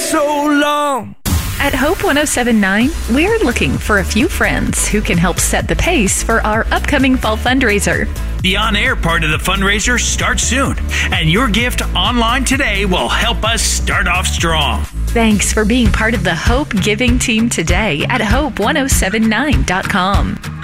so long. At Hope 1079, we're looking for a few friends who can help set the pace for our upcoming fall fundraiser. The on-air part of the fundraiser starts soon, and your gift online today will help us start off strong. Thanks for being part of the Hope Giving team today at hope1079.com.